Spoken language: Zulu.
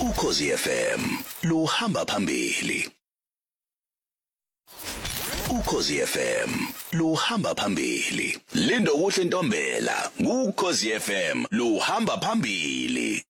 Ukhozi FM luhamba phambili. Ukhozi FM luhamba phambili. Lindo kuhle Ntombela, ngukhozi FM luhamba phambili.